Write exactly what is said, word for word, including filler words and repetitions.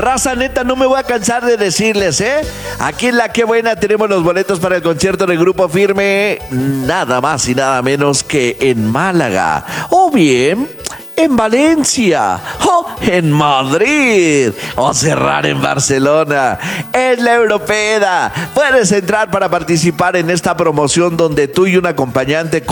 Raza neta, no me voy a cansar de decirles, ¿eh? Aquí en La Qué Buena tenemos los boletos para el concierto del Grupo Firme, nada más y nada menos que en Málaga. O bien en Valencia, o en Madrid, o cerrar en Barcelona. Es la Europeda. Puedes entrar para participar en esta promoción donde tú y un acompañante